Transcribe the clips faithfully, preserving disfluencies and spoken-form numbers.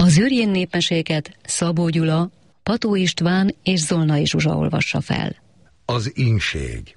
Az Őrjén népmeséket Szabó Gyula, Pató István és Zolnai Zsuzsa olvassa fel. Az ínség.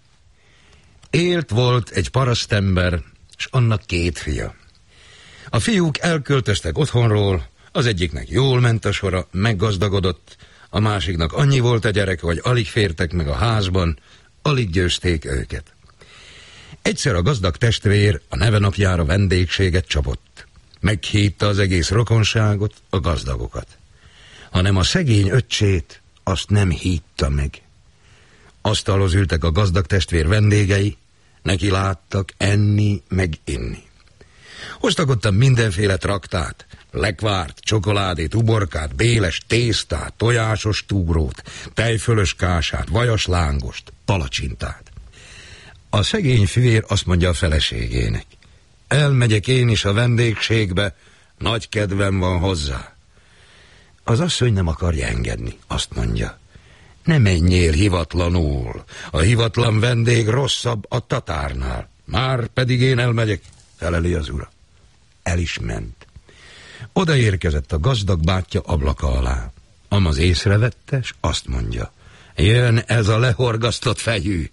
Élt volt egy parasztember, s annak két fia. A fiúk elköltöztek otthonról, az egyiknek jól ment a sora, meggazdagodott, a másiknak annyi volt a gyerek, hogy alig fértek meg a házban, alig győzték őket. Egyszer a gazdag testvér a nevenapjára vendégséget csapott. Meghívta az egész rokonságot, a gazdagokat. Hanem a szegény öccsét, azt nem hívta meg. Asztalhoz ültek a gazdag testvér vendégei, neki láttak enni, meg inni. Hoztak ottan mindenféle traktát, lekvárt, csokoládét, uborkát, béles tésztát, tojásos túrót, tejfölös kását, vajas lángost, palacsintát. A szegény fivér azt mondja a feleségének: elmegyek én is a vendégségbe, nagy kedvem van hozzá. Az asszony nem akarja engedni, azt mondja: ne menjél hivatlanul, a hivatlan vendég rosszabb a tatárnál. Már pedig én elmegyek, feleli az ura. El is ment. Odaérkezett a gazdag bátyja ablaka alá. Amaz észrevette, s azt mondja: jön ez a lehorgasztott fejű.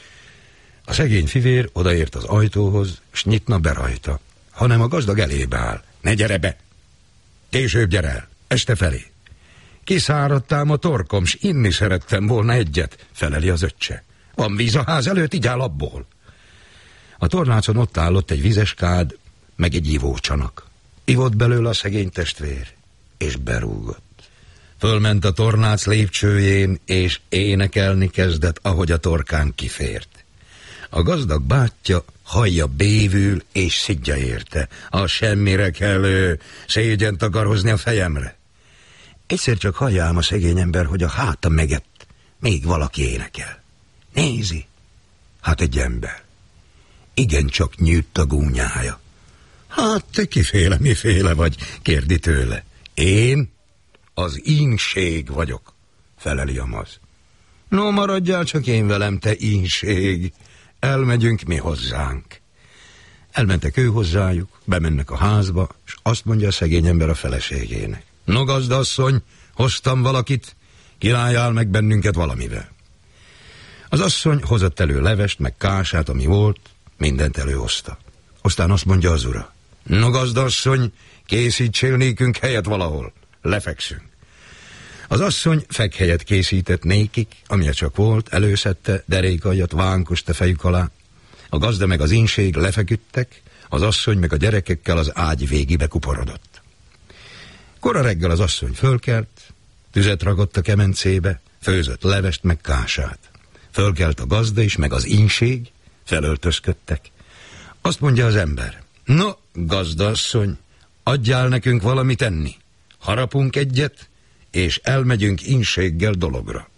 A szegény fivér odaért az ajtóhoz, s nyitna be rajta, hanem a gazdag elébe áll. Ne gyere be! Később gyere el, este felé. Kiszáradtám a torkom, s inni szerettem volna egyet, feleli az öccse. Van víz a ház előtt, igyál abból. A tornácon ott állott egy vizes kád, meg egy ivócsanak. Ivott belőle a szegény testvér, és berúgott. Fölment a tornác lépcsőjén, és énekelni kezdett, ahogy a torkán kifért. A gazdag bátyja hajja bévül, és szidja érte. A semmire kellő, szégyent akar hozni a fejemre. Egyszer csak hallja ám a szegény ember, hogy a háta megett, még valaki énekel. Nézi, hát egy ember. Igencsak nyűtt a gúnyája. Hát te kiféle, miféle vagy, kérdi tőle. Én az ínség vagyok, feleli amaz. No, maradjál csak én velem, te ínség, elmegyünk mi hozzánk. Elmentek ő hozzájuk, bemennek a házba, és azt mondja a szegény ember a feleségének: no, gazdasszony, hoztam valakit, királyál meg bennünket valamivel. Az asszony hozott elő levest, meg kását, ami volt, mindent előhozta. Aztán azt mondja az ura: no, gazdasszony, készítsél nékünk helyet valahol, lefekszünk. Az asszony fekhelyet készített nékik, amilyen csak volt, előszedte, derékaljat vánkost a fejük alá. A gazda meg az ínség lefeküdtek, az asszony meg a gyerekekkel az ágy végébe kuporodott. Kora reggel az asszony fölkelt, tüzet ragott a kemencébe, főzött levest meg kását. Fölkelt a gazda is, meg az ínség, felöltözködtek. Azt mondja az ember: no, gazdasszony, adjál nekünk valamit enni, harapunk egyet, és elmegyünk ínséggel dologra.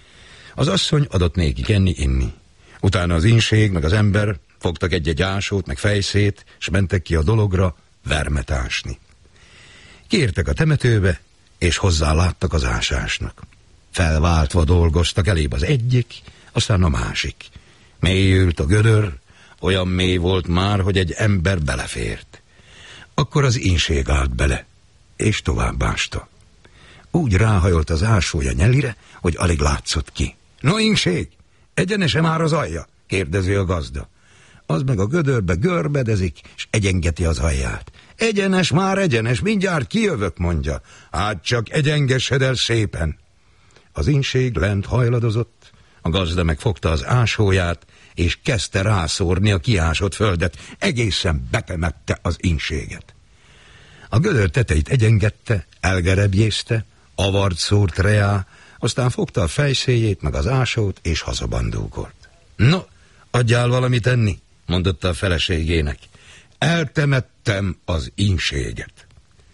Az asszony adott nékik enni, inni. Utána az ínség meg az ember fogtak egy-egy ásót, meg fejszét, s mentek ki a dologra vermet ásni. Kiértek a temetőbe, és hozzáláttak az ásásnak. Felváltva dolgoztak, elébb az egyik, aztán a másik. Mélyült a gödör, olyan mély volt már, hogy egy ember belefért. Akkor az ínség állt bele, és tovább ásta. Úgy ráhajolt az ásója nyelire, hogy alig látszott ki. No, ínség, egyenese már az alja? Kérdezi a gazda. Az meg a gödörbe görbedezik, és egyengeti az alját. Egyenes már, egyenes, mindjárt kijövök, mondja. Hát csak egyengesed el szépen. Az ínség lent hajladozott, a gazda megfogta az ásóját, és kezdte rászórni a kiásott földet, egészen betemette az ínséget. A gödör tetejét egyengette, elgerebjézte, avart szórt reá, aztán fogta a fejszéjét, meg az ásót, és hazabandókolt. No, adjál valamit enni, mondotta a feleségének. Eltemettem az ínséget.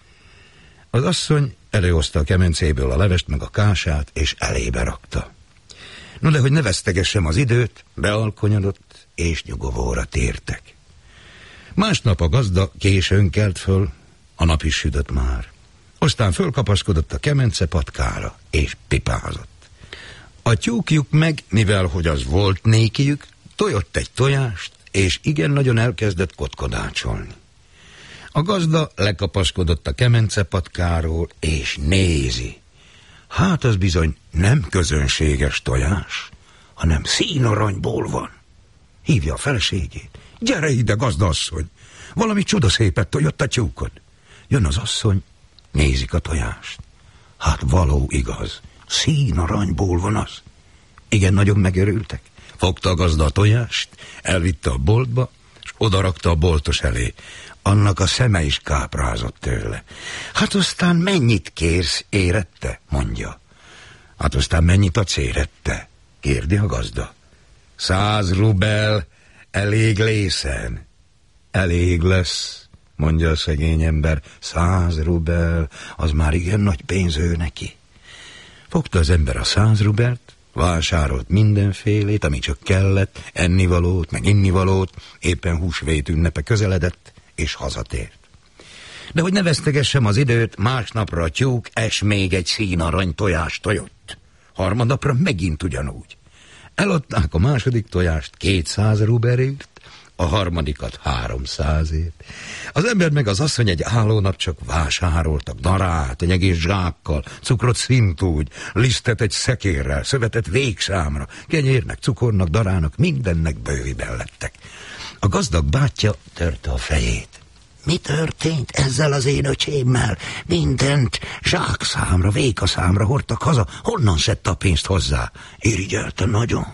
Az asszony előhozta a kemencéből a levest, meg a kását, és elébe rakta. No, de hogy ne vesztegessem az időt, bealkonyodott, és nyugovóra tértek. Másnap a gazda későn kelt föl, a nap is sütött már. Aztán fölkapaszkodott a kemence patkára, és pipázott. A tyúkjuk meg, mivel hogy az volt nékiük, tojott egy tojást, és igen nagyon elkezdett kotkodácsolni. A gazda lekapaszkodott a kemencepatkáról, és nézi. Hát az bizony nem közönséges tojás, hanem színaranyból van. Hívja a feleségét. Gyere ide, gazdasszony! Valami csodaszépet tojott a tyúkod. Jön az asszony, nézik a tojást. Hát való igaz, színaranyból van az. Igen, nagyon megörültek. Fogta a gazda a tojást, elvitte a boltba, és odarakta a boltos elé. Annak a szeme is káprázott tőle. Hát aztán mennyit kérsz érette? Mondja. Hát aztán mennyit adsz érette? Kérdi a gazda. Száz rubel, elég lészen. Elég lesz, mondja a szegény ember. Száz rubel, az már igen nagy pénz ő neki. Fogta az ember a száz rubelt, vásárolt mindenfélét, ami csak kellett, ennivalót, meg innivalót, éppen húsvét ünnepe közeledett, és hazatért. De hogy ne vesztegessem az időt, másnapra a tyúk es még egy színarany tojást tojott. Harmadnapra megint ugyanúgy. Eladták a második tojást kétszáz rubelért, a harmadikat háromszázért. Az ember meg az asszony egy állónap csak vásároltak darát, egy egész zsákkal, cukrot szintúgy, lisztet egy szekérrel, szövetet végszámra, kenyérnek, cukornak, darának, mindennek bőviben lettek. A gazdag bátyja törte a fejét. Mi történt ezzel az én öcsémmel? Mindent zsákszámra, vékaszámra hordtak haza. Honnan szedte a pénzt hozzá? Irigyelte nagyon.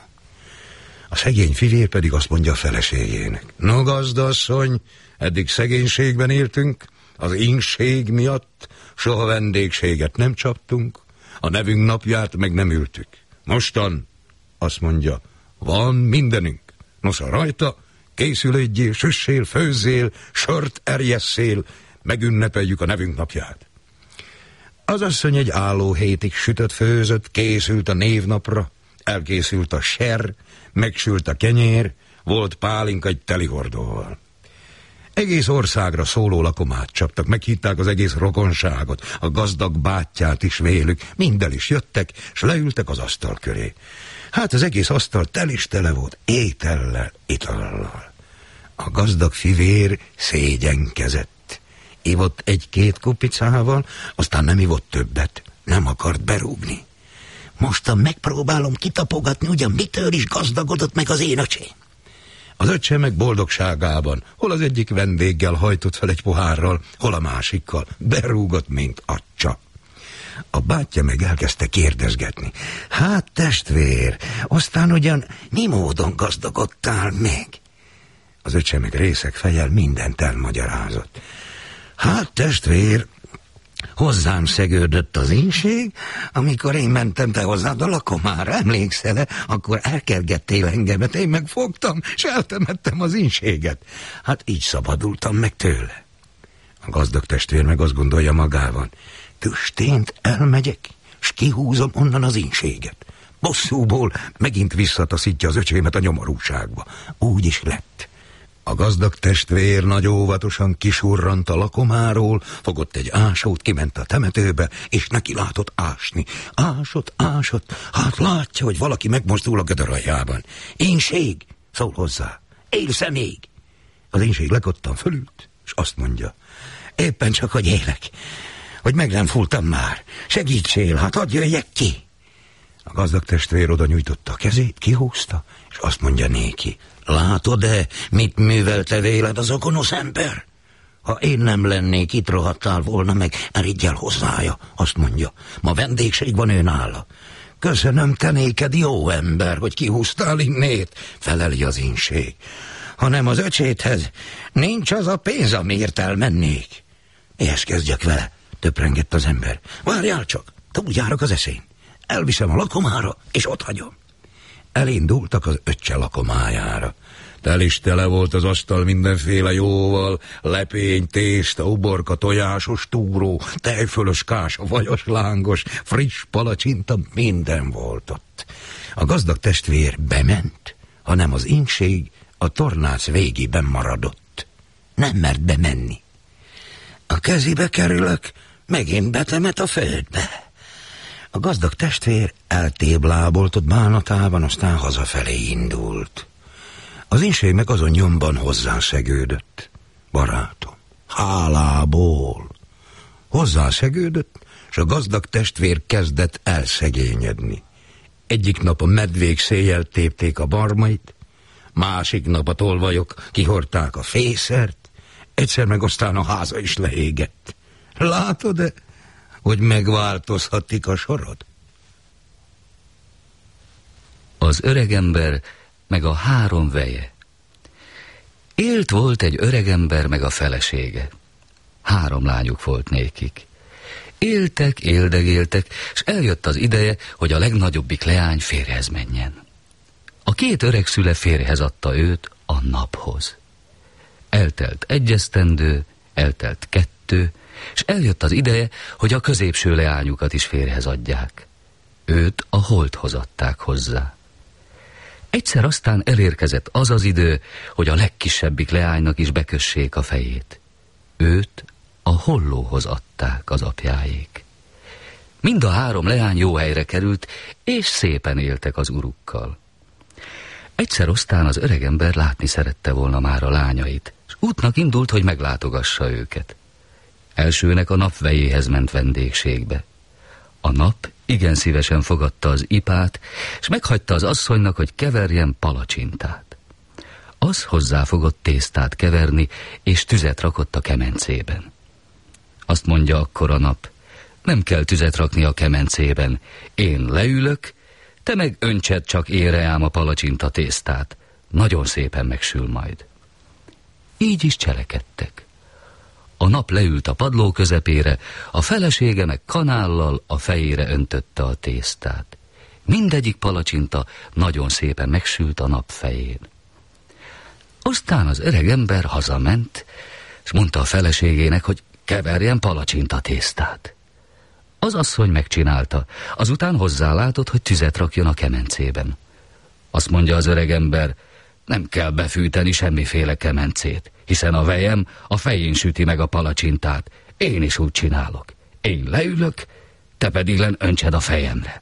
A szegény fivér pedig azt mondja a feleségének. No, gazdasszony, eddig szegénységben éltünk, az ínség miatt soha vendégséget nem csaptunk, a nevünk napját meg nem ültük. Mostan, azt mondja, van mindenünk. Nosza rajta, készülődjél, süssél, főzzél, sört erjesszél, megünnepeljük a nevünk napját. Az asszony egy álló hétig sütött, főzött, készült a névnapra, elkészült a ser, megsült a kenyér, volt pálinka egy telihordóval. Egész országra szóló lakomát csaptak, meghívták az egész rokonságot, a gazdag bátyját is vélük, minden is jöttek, s leültek az asztal köré. Hát az egész asztal tel is tele volt étellel, itallal. A gazdag fivér szégyenkezett. Ivott egy-két kupicával, aztán nem ivott többet, nem akart berúgni. Mostan megpróbálom kitapogatni, ugyan mitől is gazdagodott meg az én öcsém. Az öccse meg boldogságában, hol az egyik vendéggel hajtott fel egy pohárral, hol a másikkal, berúgott, mint atya. A bátyja meg elkezdte kérdezgetni. Hát testvér, aztán ugyan mi módon gazdagodtál meg? Az öccse meg részeg fejjel mindent elmagyarázott. Hát testvér, hozzám szegődött az ínség, amikor én mentem te hozzád a lakomára, emlékszel-e? Akkor elkergettél engemet, én megfogtam, és eltemettem az ínséget. Hát így szabadultam meg tőle. A gazdag testvér meg azt gondolja magában, tüstént elmegyek, s kihúzom onnan az ínséget. Bosszúból megint visszataszítja az öcsémet a nyomorúságba. Úgy is lett. A gazdag testvér nagy óvatosan kisurrant a lakomáról, fogott egy ásót, kiment a temetőbe, és neki látott ásni. Ásott, ásott, hát látja, hogy valaki megmozdul a gödör aljában. Ínség, szól hozzá, élsz-e még? Az ínség lekottan fölült, és azt mondja, éppen csak, hogy élek, hogy meg nem fultam már, segítsél, hát hadd jöjjek ki. A gazdag testvér oda nyújtotta a kezét, kihúzta, és azt mondja néki, látod-e, mit művelte véled az a gonosz ember? Ha én nem lennék, itt rohadtál volna meg, erigyel hozzája, azt mondja, ma vendégség van ő nála. Köszönöm te néked, jó ember, hogy kihúztál innét, feleli az ínség. Hanem az öcséthez nincs az a pénz, amiért elmennék. Mihez kezdjek vele? Töprengett az ember. Várjál csak, te úgy járok az eszén. Elviszem a lakomára, és ott hagyom. Elindultak az öccse lakomájára. Tel is tele volt az asztal mindenféle jóval, lepény, tészta, uborka, tojásos túró, tejfölös kása, vajos lángos, friss palacsinta, minden volt ott. A gazdag testvér bement, hanem az ínség a tornác végében maradott. Nem mert bemenni. A kezébe kerülök, megint betemet a földbe. A gazdag testvér eltébláboltott bánatában, aztán hazafelé indult. Az ínség meg azon nyomban hozzá szegődött. Barátom, hálából. Hozzászegődött, és a gazdag testvér kezdett elszegényedni. Egyik nap a medvék széjjel tépték a barmait, másik nap a tolvajok kihordták a fészert, egyszer meg aztán a háza is leégett. Látod-e, hogy megváltozhatik a sorod? Az öregember meg a három veje. Élt volt egy öregember meg a felesége. Három lányuk volt nékik. Éltek, éldegéltek, s eljött az ideje, hogy a legnagyobbik leány férjhez menjen. A két öreg szüle férjhez adta őt a naphoz. Eltelt egy esztendő, eltelt kettő, és eljött az ideje, hogy a középső leányukat is férjhez adják. Őt a holdhoz adták hozzá. Egyszer aztán elérkezett az az idő, hogy a legkisebbik leánynak is bekössék a fejét. Őt a hollóhoz adták az apjáék. Mind a három leány jó helyre került, és szépen éltek az urukkal. Egyszer aztán az öregember látni szerette volna már a lányait, és útnak indult, hogy meglátogassa őket. Elsőnek a nap vejéhez ment vendégségbe. A nap igen szívesen fogadta az ipát, és meghagyta az asszonynak, hogy keverjen palacsintát. Az hozzáfogott tésztát keverni, és tüzet rakott a kemencében. Azt mondja akkor a nap, nem kell tüzet rakni a kemencében, én leülök, te meg öntsed csak ére ám a palacsinta tésztát, nagyon szépen megsül majd. Így is cselekedtek. A nap leült a padló közepére, a felesége meg kanállal a fejére öntötte a tésztát. Mindegyik palacsinta nagyon szépen megsült a nap fején. Aztán az öreg ember hazament, és mondta a feleségének, hogy keverjen palacsinta tésztát. Az asszony megcsinálta, azután hozzálátott, hogy tüzet rakjon a kemencében. Azt mondja az öreg ember, nem kell befűteni semmiféle kemencét, hiszen a vejem a fején süti meg a palacsintát. Én is úgy csinálok. Én leülök, te pedig len öntsed a fejemre.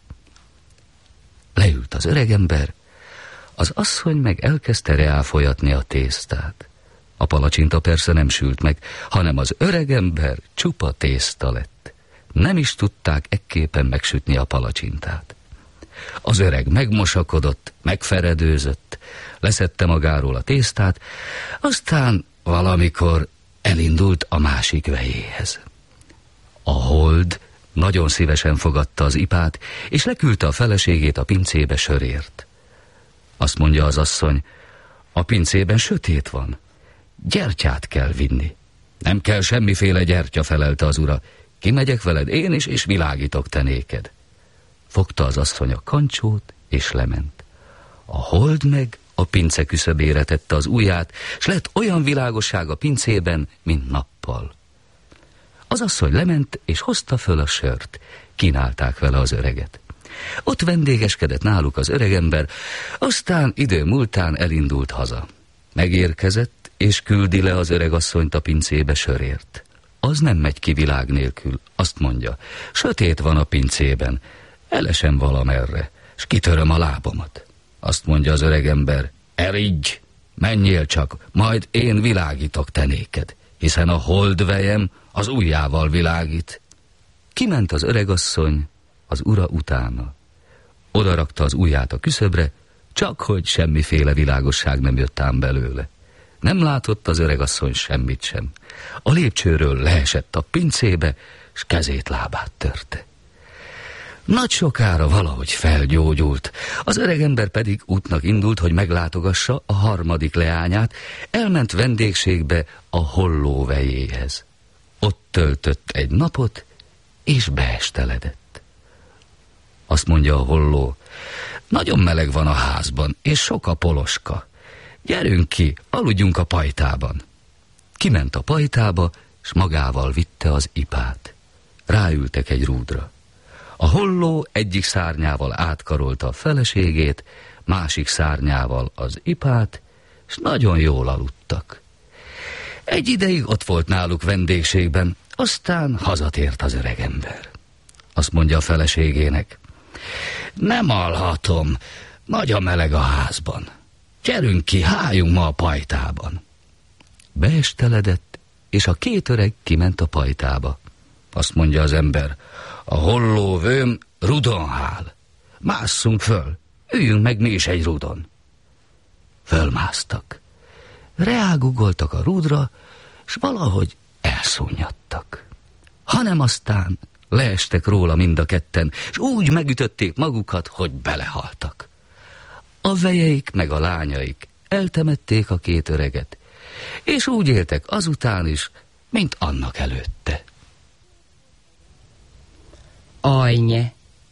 Leült az öregember, az asszony meg elkezdte reálfolyatni a tésztát. A palacsinta persze nem sült meg, hanem az öregember csupa tészta lett. Nem is tudták ekképpen megsütni a palacsintát. Az öreg megmosakodott, megferedőzött, leszedte magáról a tésztát, aztán valamikor elindult a másik vejéhez. A hold nagyon szívesen fogadta az ipát, és leküldte a feleségét a pincébe sörért. Azt mondja az asszony, a pincében sötét van, gyertyát kell vinni. Nem kell semmiféle gyertya, felelte az ura, kimegyek veled én is, és világítok te néked. Fogta az asszony a kancsót, és lement. A hold meg a pince küszöbére tette az ujját, s lett olyan világosság a pincében, mint nappal. Az asszony lement, és hozta föl a sört. Kínálták vele az öreget. Ott vendégeskedett náluk az öregember, aztán idő múltán elindult haza. Megérkezett, és küldi le az öregasszonyt a pincébe sörért. Az nem megy ki világ nélkül, azt mondja, sötét van a pincében, elesem valamerre, s kitöröm a lábamat. Azt mondja az öregember, erigy, menjél csak, majd én világítok te néked, hiszen a holdvejem az ujjával világít. Kiment az öregasszony, az ura utána. Oda rakta az ujját a küszöbre, csak hogy semmiféle világosság nem jött ám belőle. Nem látott az öregasszony semmit sem. A lépcsőről leesett a pincébe, s kezét lábát törte. Nagy sokára valahogy felgyógyult, az öregember pedig útnak indult, hogy meglátogassa a harmadik leányát, elment vendégségbe a holló vejéhez. Ott töltött egy napot, és beesteledett. Azt mondja a holló, nagyon meleg van a házban, és sok a poloska. Gyerünk ki, aludjunk a pajtában. Kiment a pajtába, s magával vitte az ipát. Ráültek egy rúdra. A holló egyik szárnyával átkarolta a feleségét, másik szárnyával az ipát, s nagyon jól aludtak. Egy ideig ott volt náluk vendégségben, aztán hazatért az öregember. Azt mondja a feleségének, nem alhatom, nagy a meleg a házban. Gyerünk ki, háljunk ma a pajtában. Beesteledett, és a két öreg kiment a pajtába. Azt mondja az ember, a holló vőm rudon hál. Másszunk föl, üljünk meg mi is egy rudon. Fölmásztak. Reágugoltak a rúdra, s valahogy elszunnyadtak. Hanem aztán leestek róla mind a ketten, s úgy megütötték magukat, hogy belehaltak. A vejeik meg a lányaik eltemették a két öreget, és úgy éltek azután is, mint annak előtte. Ajnye.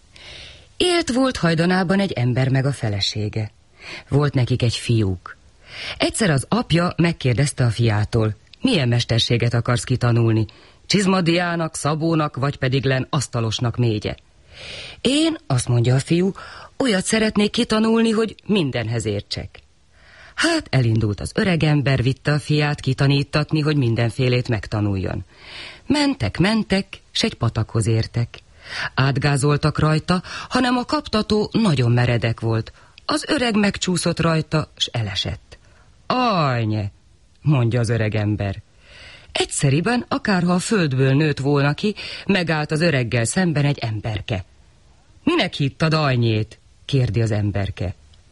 Élt volt hajdanában egy ember meg a felesége. Volt nekik egy fiúk. Egyszer az apja megkérdezte a fiától, milyen mesterséget akarsz kitanulni, csizmadiának, szabónak, vagy pedig len asztalosnak mégye. Én, azt mondja a fiú, olyat szeretnék kitanulni, hogy mindenhez értsek. Hát elindult az öregember, vitte a fiát kitanítatni, hogy mindenfélét megtanuljon. Mentek, mentek, s egy patakhoz értek. Átgázoltak rajta, hanem a kaptató nagyon meredek volt. Az öreg megcsúszott rajta, s elesett. Ajnye, mondja az öregember. Egyszeriben, akárha a földből nőtt volna ki, megállt az öreggel szemben egy emberke. Minek hittad ajnyét? Kérdi az emberke.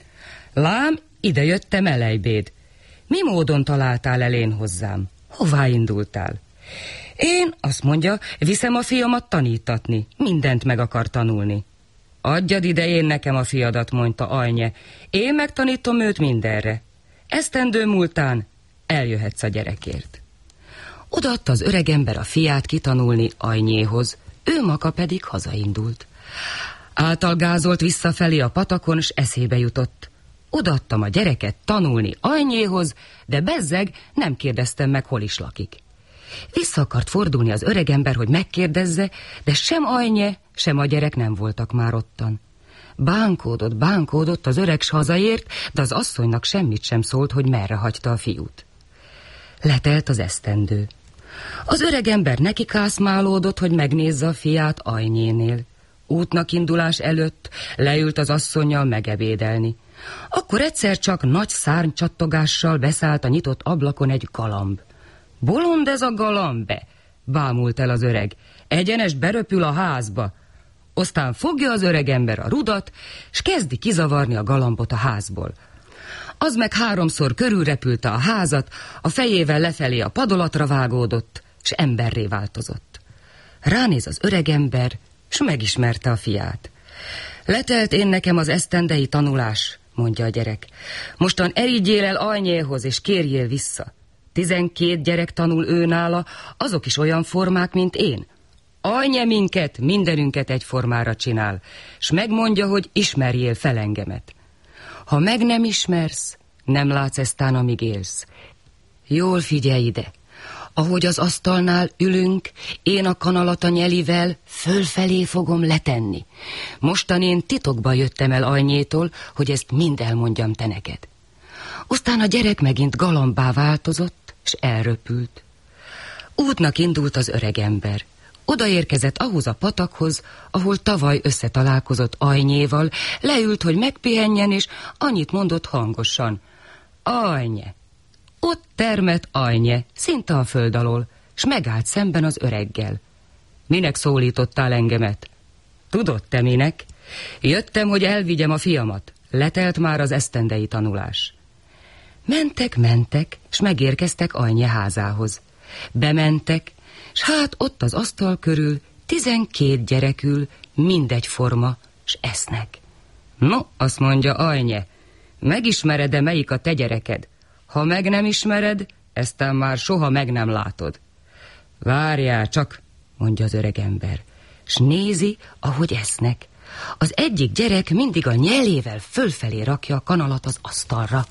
Lám, ide jöttem elejbéd. Mi módon találtál elén hozzám? Hová indultál? Én, azt mondja, viszem a fiamat tanítatni, mindent meg akar tanulni. Adjad ide én nekem a fiadat, mondta ajnye, én megtanítom őt mindenre. Esztendő múltán eljöhetsz a gyerekért. Odaadta az öregember a fiát kitanulni ajnyéhoz, ő maga pedig hazaindult. Általgázolt visszafelé a patakon, s eszébe jutott. Odaadtam a gyereket tanulni ajnyéhoz, de bezzeg nem kérdeztem meg, hol is lakik. Vissza akart fordulni az öregember, hogy megkérdezze, de sem ajnye, sem a gyerek nem voltak már ottan. Bánkódott, bánkódott, az öreg s hazaért, de az asszonynak semmit sem szólt, hogy merre hagyta a fiút. Letelt az esztendő. Az öregember neki kászmálódott, hogy megnézze a fiát ajnyénél. Útnak indulás előtt leült az asszonnyal megebédelni. Akkor egyszer csak nagy szárnycsattogással beszállt a nyitott ablakon egy galamb. Bolond ez a galambe, bámult el az öreg. Egyenest beröpül a házba. Aztán fogja az öregember a rudat, s kezdi kizavarni a galambot a házból. Az meg háromszor körülrepülte a házat, a fejével lefelé a padolatra vágódott, s emberré változott. Ránéz az öregember, s megismerte a fiát. Letelt én nekem az esztendei tanulás, mondja a gyerek. Mostan erigyél el ajnyéhoz, és kérjél vissza. Tizenkét gyerek tanul ő nála, azok is olyan formák, mint én. Ajnye minket, mindenünket egyformára csinál, s megmondja, hogy ismerjél fel engemet. Ha meg nem ismersz, nem látsz eztán, amíg élsz. Jól figyelj ide, ahogy az asztalnál ülünk, én a kanalat a nyelivel fölfelé fogom letenni. Mostan én titokba jöttem el ajnyétól, hogy ezt mind elmondjam te neked. Aztán a gyerek megint galambá változott, s elröpült. Útnak indult az öregember. Odaérkezett ahhoz a patakhoz, ahol tavaly összetalálkozott ajnyéval, leült, hogy megpihenjen, és annyit mondott hangosan. Ajnye! Ott termett ajnye, szinte a föld alól, s megállt szemben az öreggel. Minek szólítottál engemet? Tudod te minek? Jöttem, hogy elvigyem a fiamat. Letelt már az esztendei tanulás. Mentek, mentek, s megérkeztek ajnye házához. Bementek, s hát ott az asztal körül tizenkét gyerekül, mindegyforma, s esznek. No, azt mondja ajnye, megismered-e, melyik a te gyereked? Ha meg nem ismered, eztán már soha meg nem látod. Várjál csak, mondja az öregember, s nézi, ahogy esznek. Az egyik gyerek mindig a nyelével fölfelé rakja a kanalat az asztalra.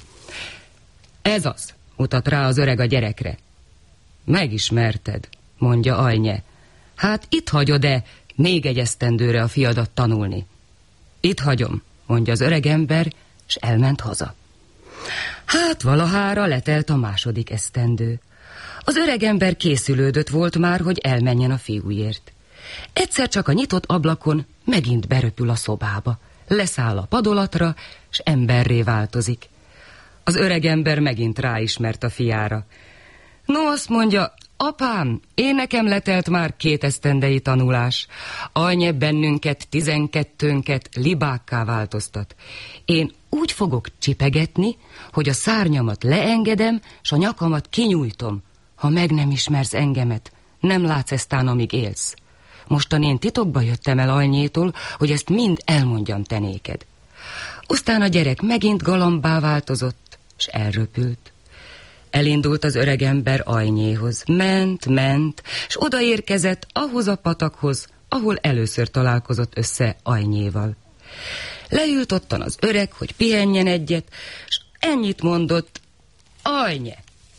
Ez az, mutat rá az öreg a gyerekre. Megismerted, mondja ajnye. Hát itt hagyod-e még egy esztendőre a fiadat tanulni? Itt hagyom, mondja az öregember, s elment haza. Hát valahára letelt a második esztendő. Az öregember készülődött volt már, hogy elmenjen a fiúért. Egyszer csak a nyitott ablakon megint beröpül a szobába. Leszáll a padolatra, s emberré változik. Az öregember megint ráismert a fiára. No, azt mondja, apám, én nekem letelt már két esztendei tanulás. Anye bennünket, tizenkettőnket libákká változtat. Én úgy fogok csipegetni, hogy a szárnyamat leengedem, s a nyakamat kinyújtom. Ha meg nem ismersz engemet, nem látsz eztán, amíg élsz. Mostan én titokba jöttem el Anyétól, hogy ezt mind elmondjam te néked. Aztán a gyerek megint galambá változott, s elröpült. Elindult az öregember Anyéhoz. Ment, ment, s odaérkezett ahhoz a patakhoz, ahol először találkozott össze Anyéval. Leült ottan az öreg, hogy pihenjen egyet, s ennyit mondott: Anye!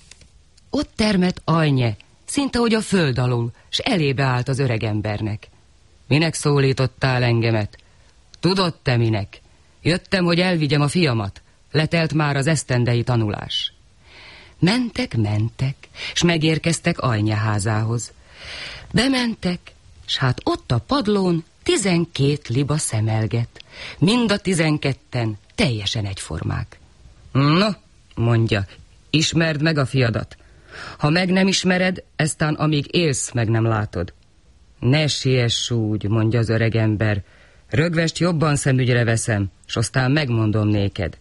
Ott termett Anye, szinte hogy a föld alul, s elébe állt az öregembernek. Minek szólítottál engemet? Tudod te minek? Jöttem, hogy elvigyem a fiamat. Letelt már az esztendei tanulás. Mentek, mentek, s megérkeztek Anye házához. Bementek, s hát ott a padlón tizenkét liba szemelget. Mind a tizenketten teljesen egyformák. No, mondja, ismerd meg a fiadat. Ha meg nem ismered, eztán amíg élsz, meg nem látod. Ne siess úgy, mondja az öregember. Rögvest jobban szemügyre veszem, s aztán megmondom néked.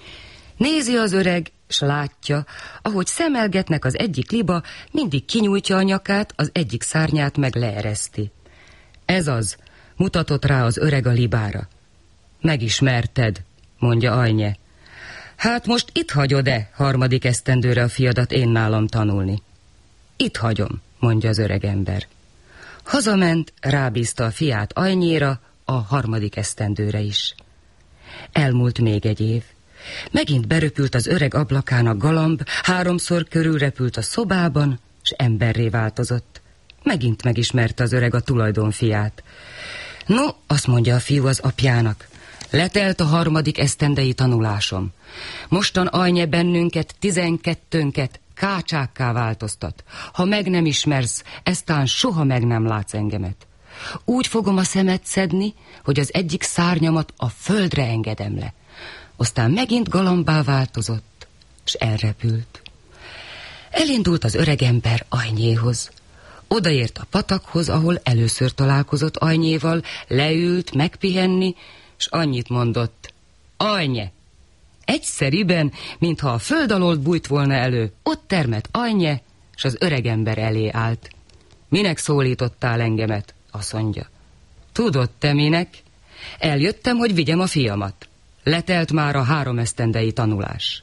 Nézi az öreg, s látja, ahogy szemelgetnek az egyik liba, mindig kinyújtja a nyakát, az egyik szárnyát meg leereszti. Ez az, mutatott rá az öreg a libára. Megismerted, mondja Anye. Hát most itt hagyod-e harmadik esztendőre a fiadat én nálam tanulni? Itt hagyom, mondja az öregember. Hazament, rábízta a fiát Anyéra, a harmadik esztendőre is. Elmúlt még egy év. Megint beröpült az öreg ablakán a galamb, háromszor körülrepült a szobában, s emberré változott. Megint megismerte az öreg a tulajdonfiát. No, azt mondja a fiú az apjának, letelt a harmadik esztendei tanulásom. Mostan Anye bennünket, tizenkettőnket kácsákká változtat. Ha meg nem ismersz, eztán soha meg nem látsz engemet. Úgy fogom a szemet szedni, hogy az egyik szárnyamat a földre engedem le. Aztán megint galambá változott, s elrepült. Elindult az öregember Anyéhoz. Odaért a patakhoz, ahol először találkozott Anyéval, leült megpihenni, s annyit mondott: Anye! Egyszeriben, mintha a föld alól bújt volna elő, ott termett Anye, s az öregember elé állt. Minek szólítottál engemet? Azt mondja. Tudod te minek? Eljöttem, hogy vigyem a fiamat. Letelt már a három esztendei tanulás.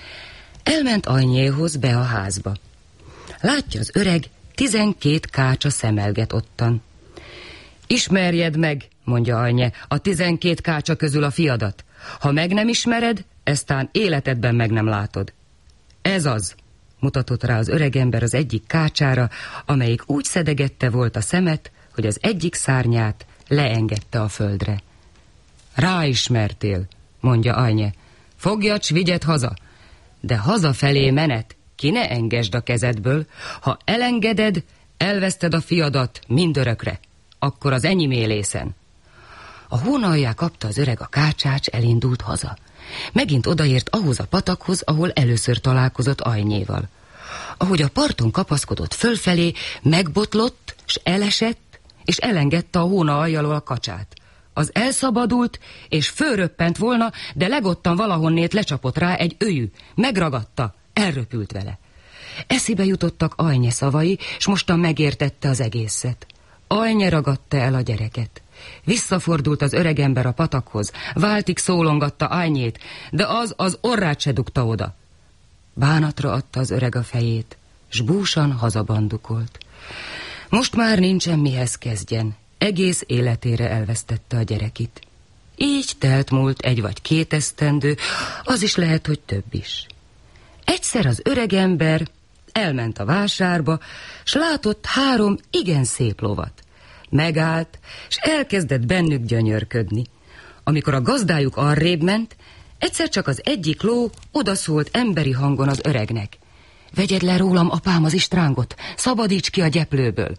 Elment Anyéhoz be a házba. Látja az öreg, tizenkét kácsa szemelget ottan. Ismerjed meg, mondja Anye, a tizenkét kácsa közül a fiadat. Ha meg nem ismered, eztán életedben meg nem látod. Ez az, mutatott rá az öregember az egyik kácsára, amelyik úgy szedegette volt a szemet, hogy az egyik szárnyát leengedte a földre. Ráismertél, mondja Anye. Fogja, s vigyed haza. De hazafelé menet, ki ne engedd a kezedből. Ha elengeded, elveszted a fiadat mindörökre. Akkor az enyémé lészen. A hónaljá kapta az öreg a kácsát, elindult haza. Megint odaért ahhoz a patakhoz, ahol először találkozott Anyéval. Ahogy a parton kapaszkodott fölfelé, megbotlott, s elesett, és elengedte a hóna alja alól a kacsát. Az elszabadult, és fölröppent volna, de legottan valahonnét lecsapott rá egy ölyű, megragadta, elröpült vele. Eszébe jutottak Anye szavai, s mostan megértette az egészet. Anye ragadta el a gyereket. Visszafordult az öregember a patakhoz, váltig szólongatta Anyét, de az az orrát se dugta oda. Bánatra adta az öreg a fejét, s búsan hazabandukolt. Most már nincsen mihez kezdjen, egész életére elvesztette a gyerekit. Így telt múlt egy vagy két esztendő, az is lehet, hogy több is. Egyszer az öregember elment a vásárba, s látott három igen szép lovat. Megállt, s elkezdett bennük gyönyörködni. Amikor a gazdájuk arrébb ment, egyszer csak az egyik ló odaszólt emberi hangon az öregnek. Vegyed le rólam, apám, az istrángot, szabadíts ki a gyeplőből.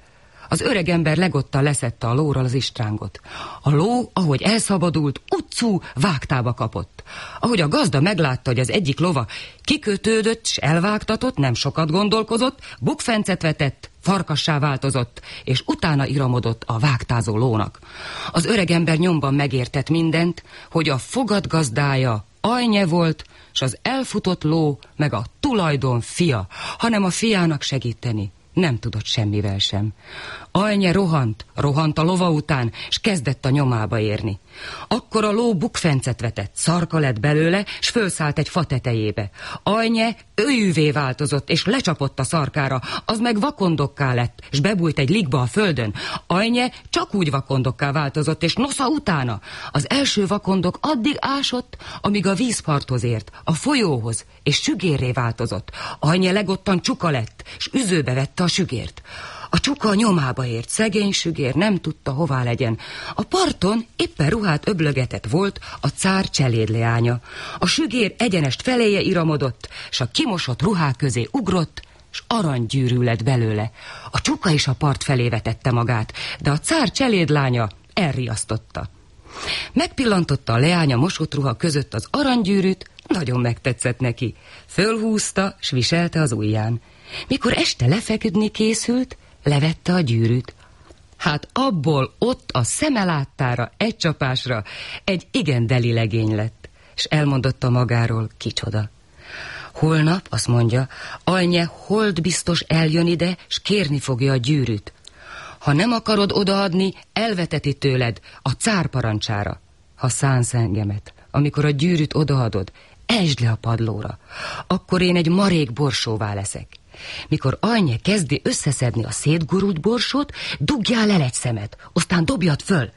Az öregember legottan leszedte a lóról az istrángot. A ló, ahogy elszabadult, utcú vágtába kapott. Ahogy a gazda meglátta, hogy az egyik lova kikötődött s elvágtatott, nem sokat gondolkozott, bukfencet vetett, farkassá változott, és utána iramodott a vágtázó lónak. Az öregember nyomban megértett mindent, hogy a fogadgazdája Ajnye volt, s az elfutott ló meg a tulajdon fia, hanem a fiának segíteni nem tudott semmivel sem. Ajnye rohant, rohant a lova után, s kezdett a nyomába érni. Akkor a ló bukfencet vetett, szarka lett belőle, s fölszállt egy fa tetejébe. Ajnye őjűvé változott, és lecsapott a szarkára, az meg vakondokká lett, s bebújt egy ligba a földön. Ajnye csak úgy vakondokká változott, és nosza utána. Az első vakondok addig ásott, amíg a vízparthoz ért, a folyóhoz, és sügérré változott. Ajnye legottan csuka lett, s üzőbe vette a sügért. A csuka nyomába ért, szegény sügér nem tudta, hová legyen. A parton éppen ruhát öblögetett volt a cár cselédleánya. A sügér egyenest feléje iramodott, s a kimosott ruhák közé ugrott, s aranygyűrű lett belőle. A csuka is a part felé vetette magát, de a cár cselédlánya elriasztotta. Megpillantotta a leánya mosott ruha között az aranygyűrűt, nagyon megtetszett neki. Fölhúzta, s viselte az ujján. Mikor este lefeküdni készült, levette a gyűrűt. Hát abból ott a szeme láttára egy csapásra egy igen deli legény lett, és elmondotta magáról, kicsoda. Holnap, azt mondja, Ajnye hold biztos eljön ide, s kérni fogja a gyűrűt. Ha nem akarod odaadni, elveteti tőled a cár parancsára. Ha szánsz engemet, amikor a gyűrűt odaadod, esd le a padlóra, akkor én egy marék borsóvá leszek. Mikor Ajnye kezdi összeszedni a szétgurult borsót, dugjál le egy szemet, aztán dobjad föl.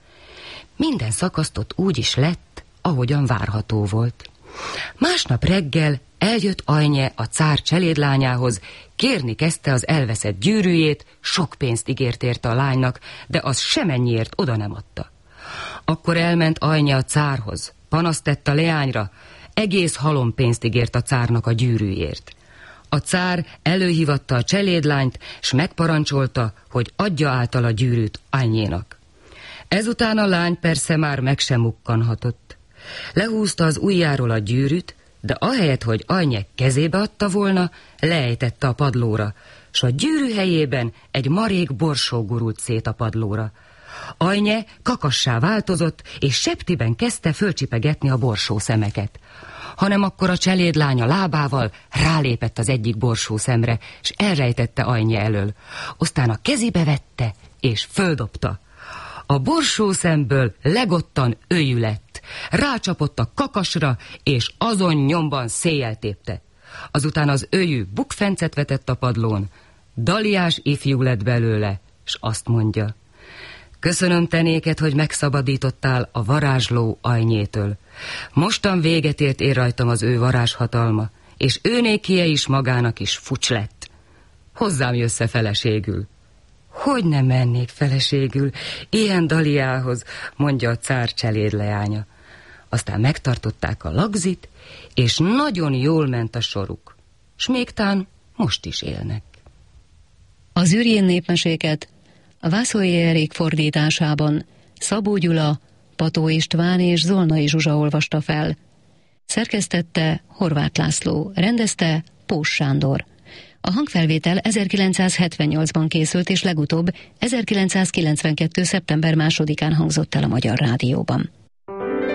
Minden szakasztott úgy is lett, ahogyan várható volt. Másnap reggel eljött Ajnye a cár cselédlányához, kérni kezdte az elveszett gyűrűjét, sok pénzt ígért érte a lánynak, de az semennyiért oda nem adta. Akkor elment Ajnye a cárhoz, panaszt tett a leányra, egész halompénzt ígért a cárnak a gyűrűjért. A cár előhívatta a cselédlányt, s megparancsolta, hogy adja által a gyűrűt Ajnyénak. Ezután a lány persze már meg sem mukkanhatott. Lehúzta az ujjáról a gyűrűt, de ahelyett, hogy Ajnye kezébe adta volna, leejtette a padlóra, s a gyűrű helyében egy marék borsó gurult szét a padlóra. Ajnye kakassá változott, és septiben kezdte fölcsipegetni a borsó szemeket. Hanem akkor a cselédlánya lábával rálépett az egyik borsó szemre, s elrejtette Ajnye elől. Aztán a kezébe vette, és földobta. A borsó szemből legottan őjű lett, rácsapott a kakasra, és azon nyomban széjjel tépte. Azután az őjű bukfencet vetett a padlón, daliás ifjú lett belőle, s azt mondja: köszönöm te néked, hogy megszabadítottál a varázsló Ajnyétől. Mostan véget ért én rajtam az ő varázshatalma, és ő nékie is magának is fucs lett. Hozzám jössze feleségül. Hogy nem mennék feleségül ilyen Daliához, mondja a cár cselédleánya. Aztán megtartották a lagzit, és nagyon jól ment a soruk, s még tán most is élnek. Az ürjén népmeséket a Vászolyi Erik fordításában Szabó Gyula, Pató István és Zolnai Zsuzsa olvasta fel. Szerkesztette Horváth László, rendezte Pós Sándor. A hangfelvétel ezerkilencszázhetvennyolcban készült, és legutóbb ezerkilencszázkilencvenkettő. szeptember másodikán hangzott el a Magyar Rádióban.